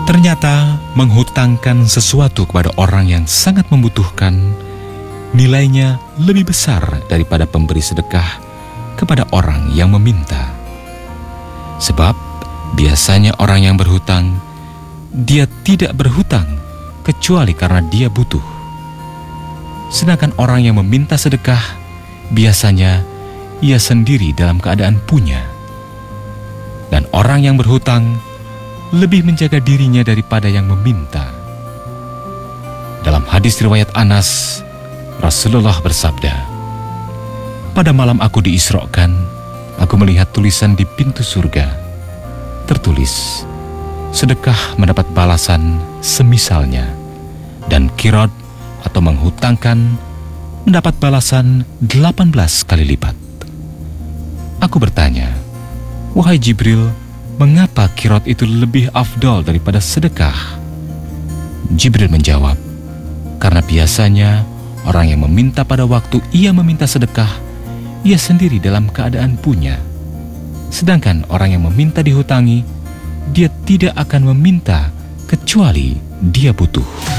Ternyata menghutangkan sesuatu kepada orang yang sangat membutuhkan nilainya lebih besar daripada pemberi sedekah kepada orang yang meminta. Sebab biasanya orang yang berhutang, dia tidak berhutang kecuali karena dia butuh. Sedangkan orang yang meminta sedekah, biasanya ia sendiri dalam keadaan punya. Dan orang yang berhutang lebih menjaga dirinya daripada yang meminta. Dalam hadis riwayat Anas, Rasulullah bersabda, "Pada malam aku diisrokan, aku melihat tulisan di pintu surga. Tertulis, sedekah mendapat balasan semisalnya, dan kirot atau menghutangkan mendapat balasan 18 kali lipat." Aku bertanya, "Wahai Jibril, mengapa kirot itu lebih afdol daripada sedekah?" Jibril menjawab, "Karena biasanya orang yang meminta pada waktu ia meminta sedekah, ia sendiri dalam keadaan punya. Sedangkan orang yang meminta dihutangi, dia tidak akan meminta kecuali dia butuh."